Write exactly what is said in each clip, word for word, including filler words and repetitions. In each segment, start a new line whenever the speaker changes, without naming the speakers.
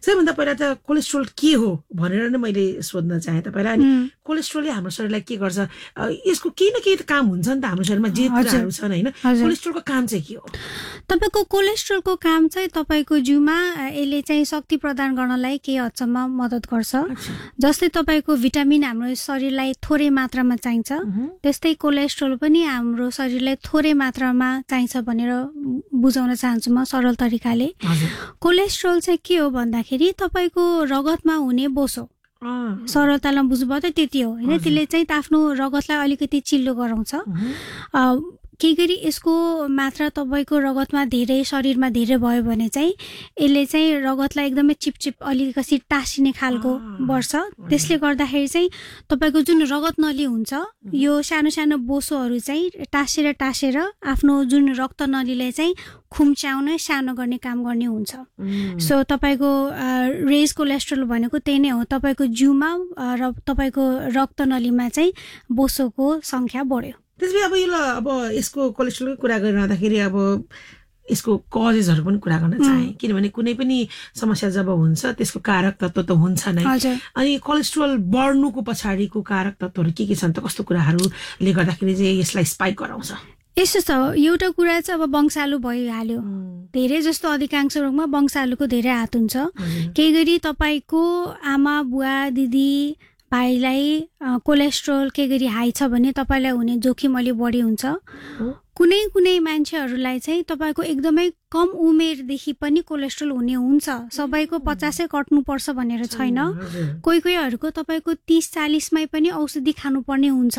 सबैभन्दा पहिला त कोलेस्ट्रोल के हो भनेर नै मैले सोध्न चाहे तपाईँलाई। अनि कोलेस्ट्रोलले हाम्रो शरीरलाई के गर्छ, यसको केही न केही त काम हुन्छ नि त हाम्रो शरीरमा, जे कुराहरू छन् होइन। कोलेस्ट्रोलको काम चाहिँ के हो?
तपाईँको कोलेस्ट्रोलको काम चाहिँ तपाईँको जिउमा यसले चाहिँ शक्ति प्रदान गर्नलाई केही हदसम्म मद्दत गर्छ। जस्तै तपाईँको भिटामिन हाम्रो शरीरलाई थोरै मात्रामा चाहिन्छ, त्यस्तै कोलेस्ट्रोल पनि हाम्रो शरीरलाई थोरै मात्रामा चाहिन्छ भनेर बुझाउन चाहन्छु म सरल तरिकाले। कोलेस्ट्रोल चाहिँ के हो भन्दाखेरि तपाईँको रगतमा हुने बोसो, सरलतामा बुझ्नुभयो त त्यति हो होइन। त्यसले चाहिँ आफ्नो रगतलाई अलिकति चिल्लो गराउँछ। केही गरी यसको मात्रा तपाईँको रगतमा धेरै, शरीरमा धेरै भयो भने चाहिँ यसले चाहिँ रगतलाई एकदमै चिपचिप अलिकति टाँसिने खालको बढ्छ। त्यसले गर्दाखेरि चाहिँ तपाईँको जुन रगत नली हुन्छ यो सानो सानो बोसोहरू चाहिँ टाँसेर टाँसेर आफ्नो जुन रक्त नलीलाई चाहिँ खुम्च्याउने, सानो गर्ने काम गर्ने हुन्छ। सो तपाईँको रेज कोलेस्ट्रोल भनेको त्यही नै हो, तपाईँको जिउमा र तपाईँको रक्त नलीमा चाहिँ बोसोको सङ्ख्या बढ्यो।
त्यसपछि अब यो अब यसको कोलेस्ट्रोलको कुरा गरिरहँदाखेरि अब यसको कजेसहरू पनि कुरा गर्न चाहे, किनभने कुनै पनि समस्या जब हुन्छ त्यसको कारक तत्त्व त हुन्छ नै। अनि कोलेस्ट्रोल बढ्नुको पछाडिको कारक तत्त्वहरू के के छन् त, कस्तो कुराहरूले गर्दाखेरि चाहिँ यसलाई स्पाइक गराउँछ?
यस्तो छ, एउटा कुरा चाहिँ अब वंशालु भइहाल्यो। धेरै जस्तो अधिकांश रोगमा वंशालुको धेरै हात हुन्छ। केही गरी तपाईँको आमा बुवा दिदी भाइलाई कोलेस्ट्रोल के गरी हाई छ भने तपाईँलाई हुने जोखिम अलि बढी हुन्छ। कुनै कुनै मान्छेहरूलाई चाहिँ तपाईँको एकदमै कम उमेरदेखि पनि कोलेस्ट्रोल हुने हुन्छ। सबैको पचासै कट्नुपर्छ भनेर छैन। कोही कोहीहरूको तपाईँको तिस चालिसमै पनि औषधि खानुपर्ने हुन्छ।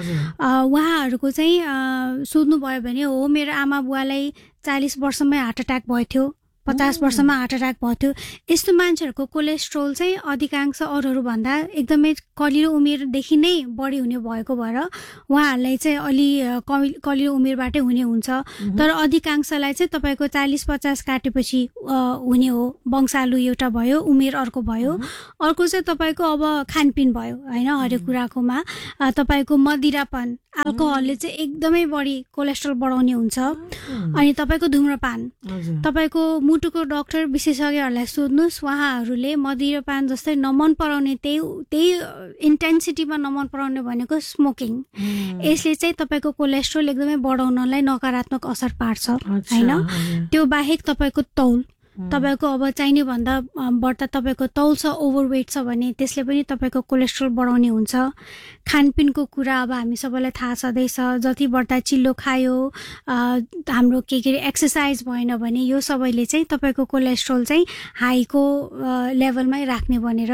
उहाँहरूको चाहिँ सोध्नुभयो भने हो मेरो आमा बुवालाई चालिस वर्षमै हार्ट एट्याक भयो थियो, पचास वर्षमा हार्ट एट्याक भयो थियो। यस्तो मान्छेहरूको कोलेस्ट्रोल चाहिँ अधिकांश अरूहरू भन्दा एकदमै कलिलो उमेरदेखि नै बढी हुने भएको भएर उहाँहरूलाई चाहिँ अलि कलिलो उमेरबाटै हुने हुन्छ। तर अधिकांशलाई चाहिँ तपाईँको चालिस पचास काटेपछि हुने हो। वंशालु एउटा भयो, उमेर अर्को भयो। अर्को चाहिँ तपाईँको अब खानपिन भयो होइन, हरेक कुराकोमा तपाईँको मदिरापान, अल्कोहलले चाहिँ एकदमै बढी कोलेस्ट्रोल बढाउने हुन्छ। अनि तपाईँको धुम्रपान, तपाईँको मुटुको डाक्टर विशेषज्ञहरूलाई सोध्नुहोस्, उहाँहरूले मदिरापान जस्तै नमन पराउने, त्यही त्यही इन्टेन्सिटीमा नमन पराउने भनेको स्मोकिङ। यसले चाहिँ तपाईँको कोलेस्ट्रोल एकदमै बढाउनलाई नकारात्मक असर पार्छ होइन। त्यो बाहेक तपाईँको तौल, तपाईँको अब चाहिने भन्दा बढ्ता तपाईँको तौल छ, ओभरवेट छ भने त्यसले पनि तपाईँको कोलेस्ट्रोल बढाउने हुन्छ। खानपिनको कुरा अब हामी सबैलाई थाहा छँदैछ, जति बढ्ता चिल्लो खायो, हाम्रो के के एक्सर्साइज भएन भने यो सबैले चाहिँ तपाईँको कोलेस्ट्रोल चाहिँ हाईको लेभलमै राख्ने भनेर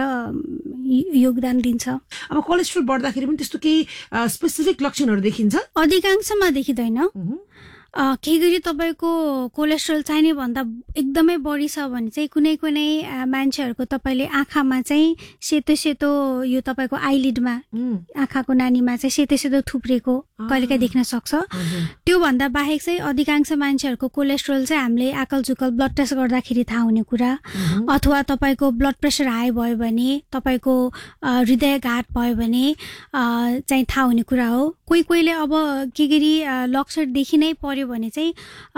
योगदान दिन्छ।
अब कोलेस्ट्रोल बढ्दाखेरि पनि त्यस्तो केही स्पेसिफिक लक्षणहरू देखिन्छ?
अधिकांशमा देखिँदैन। केही गरी तपाईँको कोलेस्ट्रोल चाहिने भन्दा एकदमै बढी छ भने चाहिँ कुनै कुनै मान्छेहरूको तपाईँले आँखामा चाहिँ सेतो सेतो, यो तपाईँको आइलिडमा, आँखाको नानीमा चाहिँ सेतो सेतो थुप्रेको कहिलेकाहीँ देख्न सक्छ। त्योभन्दा बाहेक चाहिँ अधिकांश मान्छेहरूको कोलेस्ट्रोल चाहिँ हामीले आकल चुकल ब्लड टेस्ट गर्दाखेरि थाहा हुने कुरा, अथवा तपाईँको ब्लड प्रेसर हाई भयो भने, तपाईँको हृदयघात भयो भने चाहिँ थाहा हुने कुरा हो। कोही कोहीले अब के गरी लक्षण देखि नै पर्यो भने चाहिँ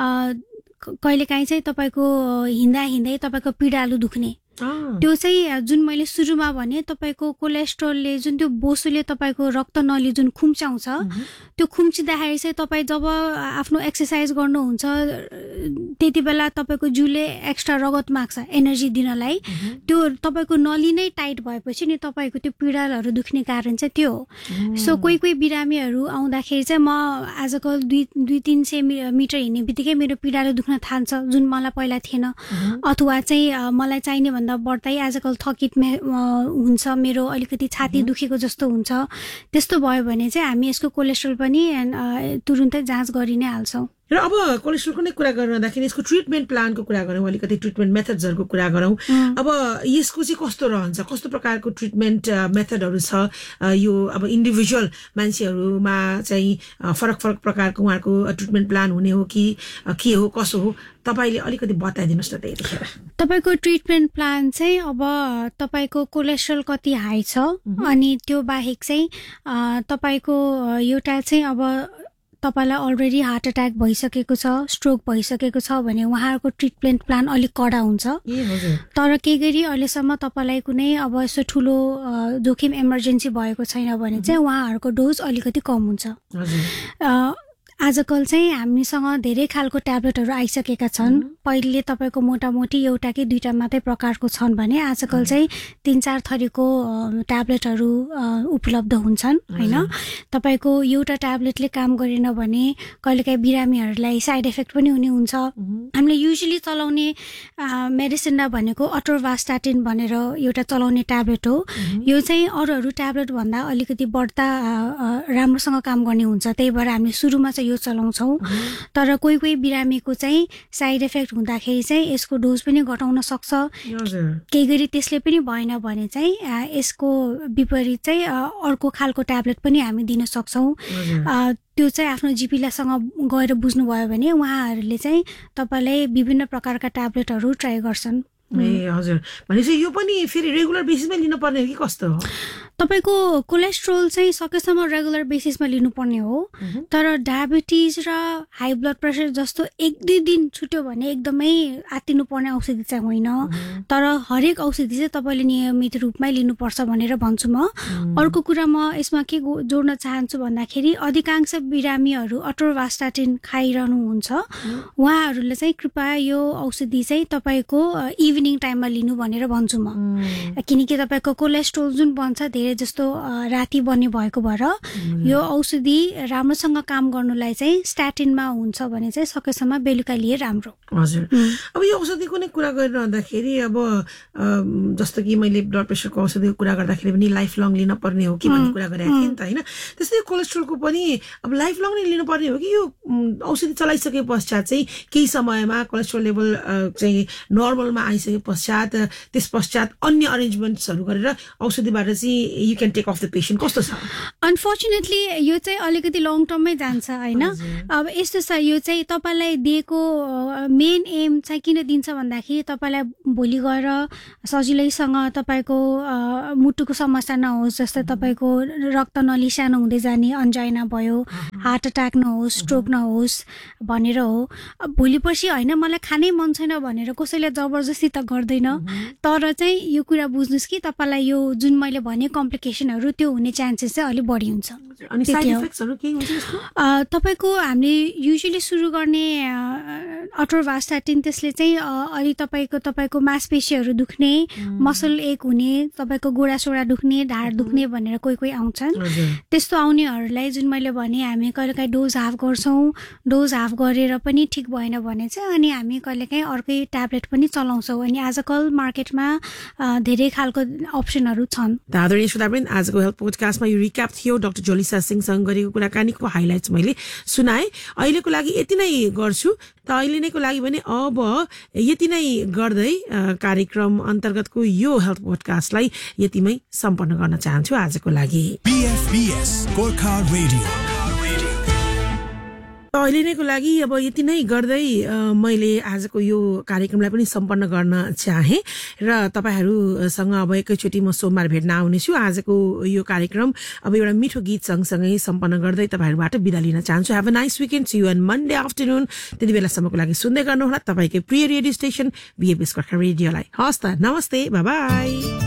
कहिलेकाहीँ चाहिँ तपाईँको हिँड्दा हिँड्दै तपाईँको पिँडालु दुख्ने, त्यो चाहिँ जुन मैले सुरुमा भने तपाईँको कोलेस्ट्रोलले जुन त्यो बोसोले तपाईँको रक्त नली जुन खुम्चाउँछ, त्यो खुम्चिँदाखेरि चाहिँ तपाईँ जब आफ्नो एक्सर्साइज गर्नुहुन्छ त्यति बेला तपाईँको जिउले एक्स्ट्रा रगत माग्छ एनर्जी दिनलाई। त्यो तपाईँको नली नै टाइट भएपछि नि तपाईँको त्यो पिँडालुहरू दुख्ने कारण चाहिँ त्यो हो। सो कोही कोही बिरामीहरू आउँदाखेरि चाहिँ म आजकल दुई दुई तिन सय मिटर हिँड्ने बित्तिकै मेरो पिँडालु दुख्न थाल्छ, जुन मलाई पहिला थिएन। अथवा चाहिँ मलाई चाहिने भन्दा बढ्दै आजकल थकित हुन्छ, मेरो अलिकति छाती दुखेको जस्तो हुन्छ। त्यस्तो भयो भने चाहिँ हामी यसको कोलेस्ट्रोल पनि तुरुन्तै जाँच गरि नै हाल्छौँ।
र अब कोलेस्ट्रोलको नै कुरा गर्दाखेरि यसको ट्रिटमेन्ट प्लानको कुरा गरौँ, अलिकति ट्रिटमेन्ट मेथड्सहरूको कुरा गरौँ। अब यसको चाहिँ कस्तो रहन्छ, कस्तो प्रकारको ट्रिटमेन्ट मेथडहरू छ? यो अब इन्डिभिजुअल मान्छेहरूमा चाहिँ फरक फरक प्रकारको उहाँहरूको ट्रिटमेन्ट प्लान हुने हो कि के हो, कसो हो, तपाईँले अलिकति बताइदिनुहोस् न त्यतिखेर।
तपाईँको ट्रिटमेन्ट प्लान चाहिँ अब तपाईँको कोलेस्ट्रोल कति हाई छ, अनि त्यो बाहेक चाहिँ तपाईँको एउटा चाहिँ अब तपाईँलाई अलरेडी हार्ट एट्याक भइसकेको छ, स्ट्रोक भइसकेको छ भने उहाँहरूको ट्रिटमेन्ट प्लान अलिक कडा हुन्छ। तर केही गरी अहिलेसम्म तपाईँलाई कुनै अब यस्तो ठुलो जोखिम इमर्जेन्सी भएको छैन भने चाहिँ उहाँहरूको डोज अलिकति कम हुन्छ। आजकल चाहिँ हामीसँग धेरै खालको ट्याब्लेटहरू आइसकेका छन्। पहिले तपाईँको मोटामोटी एउटा कि दुईवटा मात्रै प्रकारको छन् भने आजकल चाहिँ तिन चार थरीको ट्याब्लेटहरू उपलब्ध हुन्छन् होइन। तपाईँको एउटा ट्याब्लेटले काम गरेन भने कहिलेकाहीँ बिरामीहरूलाई साइड इफेक्ट पनि हुने हुन्छ। हामीले युजली चलाउने मेडिसिन भनेको अटोरभास्टाटिन भनेर एउटा चलाउने ट्याब्लेट हो। यो चाहिँ अरू अरू ट्याब्लेटभन्दा अलिकति बढ्ता राम्रोसँग काम गर्ने हुन्छ, त्यही भएर हामीले सुरुमा चाहिँ यो चलाउँछौँ। तर कोही कोही बिरामीको चाहिँ साइड इफेक्ट हुँदाखेरि चाहिँ यसको डोज पनि घटाउन सक्छ। केही गरी त्यसले पनि भएन भने चाहिँ यसको विपरीत चाहिँ अर्को खालको ट्याब्लेट पनि हामी दिन सक्छौँ। त्यो चाहिँ आफ्नो जिपिलासँग गएर बुझ्नुभयो भने उहाँहरूले चाहिँ तपाईँलाई विभिन्न प्रकारका ट्याब्लेटहरू ट्राई गर्छन्।
ए हजुर, भनेपछि यो पनि फेरि रेगुलर बेसिसमा लिनुपर्ने हो कि कस्तो हो?
तपाईँको कोलेस्ट्रोल चाहिँ सकेसम्म रेगुलर बेसिसमा लिनुपर्ने हो। तर डायबिटिज र हाई ब्लड प्रेसर जस्तो एक दुई दिन छुट्यो भने एकदमै आत्तिनुपर्ने औषधि चाहिँ होइन। तर हरेक औषधि चाहिँ तपाईँले नियमित रूपमै लिनुपर्छ भनेर भन्छु म। अर्को कुरा म यसमा के जोड्न चाहन्छु भन्दाखेरि अधिकांश बिरामीहरू अटोरभास्टाटिन खाइरहनुहुन्छ, उहाँहरूले चाहिँ कृपया यो औषधि चाहिँ तपाईँको इभिनिङ टाइममा लिनु भनेर भन्छु म। किनकि तपाईँको कोलेस्ट्रोल जुन बन्छ धेरै जस्तो राति बन्ने भएको भएर यो औषधि राम्रोसँग काम गर्नुलाई चाहिँ स्ट्याटिनमा हुन्छ भने चाहिँ सकेसम्म बेलुका लिए राम्रो।
हजुर, अब यो औषधिको नै कुरा गरिरहँदाखेरि अब जस्तो कि मैले ब्लड प्रेसरको औषधिको कुरा गर्दाखेरि पनि लाइफ लङ लिन पर्ने हो कि भन्ने कुरा गरेको थिएँ नि त होइन। त्यस्तै कोलेस्ट्रोलको पनि अब लाइफ लङ नै लिनुपर्ने हो कि यो औषधि चलाइसके पश्चात चाहिँ केही समयमा कोलेस्ट्रोल लेभल चाहिँ नर्मलमा आइसके पश्चात त्यस पश्चात अन्य अरेन्जमेन्ट्सहरू गरेर औषधिबाट चाहिँ you can take off the patient, कस्तो छ?
अनफर्चुनेटली यो चाहिँ अलिकति लङ टर्ममै जान्छ होइन। अब यस्तो छ, यो चाहिँ तपाईँलाई दिएको मेन एम चाहिँ किन दिन्छ भन्दाखेरि तपाईँलाई भोलि गएर सजिलैसँग तपाईँको मुटुको समस्या नहोस्, जस्तै तपाईँको रक्त नली सानो हुँदै जाने अन्जाइना भयो, हार्ट एट्याक नहोस्, स्ट्रोक नहोस् भनेर हो। भोलि पर्सि होइन मलाई खानै मन छैन भनेर कसैले जबरजस्ती त गर्दैन। तर चाहिँ यो कुरा बुझ्नुहोस् कि तपाईँलाई यो जुन मैले भने कम्प्लिकेसनहरू त्यो हुने चान्सेस चाहिँ अलिक बढी हुन्छ।
अनि साइड इफेक्ट्सहरू के हुन्छ यसको?
तपाईँको हामीले युजुअली सुरु गर्ने अटोरभास्टाटिन त्यसले चाहिँ अलि तपाईँको तपाईँको मांसपेशीहरू दुख्ने, मसल एक हुने, तपाईँको गोडा सोडा दुख्ने, ढाड दुख्ने भनेर कोही कोही आउँछन्। त्यस्तो आउनेहरूलाई जुन मैले भने हामी कहिलेकाहीँ डोज हाफ गर्छौँ। डोज हाफ गरेर पनि ठिक भएन भने चाहिँ अनि हामी कहिलेकाहीँ अर्कै ट्याब्लेट पनि चलाउँछौँ। अनि आजकल मार्केटमा धेरै खालको अप्सनहरू छन्।
आदरणीय श्रोतावृन्द, आजको हेल्थ पोडकास्टमा यो रिक्याप थियो। डाक्टर जोलिसा सिंहसँग गरेको कुराकानीको हाइलाइट्स मैले सुनाएँ। अहिलेको लागि यति नै गर्छु त अहिले नैको लागि भने अब यति नै गर्दै कार्यक्रम अन्तर्गतको यो हेल्थ पोडकास्टलाई यतिमै सम्पन्न गर्न चाहन्छु आजको लागि।
बीएफबीएस गोर्खा रेडियो
अहिले नैको लागि अब यति नै गर्दै मैले आजको यो कार्यक्रमलाई पनि सम्पन्न गर्न चाहे र तपाईहरुसँग अब एकैचोटी म सोमबार भेट्न आउनेछु। आजको यो कार्यक्रम अब एउटा मिठो गीत सँगसँगै सम्पन्न गर्दै तपाईहरुबाट बिदा लिन चाहन्छु। Have a nice weekend, C you on Monday afternoon. त्यति बेलासम्मको लागि सुन्दै गर्नुहोला तपाईकै प्रिय रेडियो स्टेशन बीएफबीएस गोर्खा रेडियोलाई। हस् त, नमस्ते, बाइ बाइ।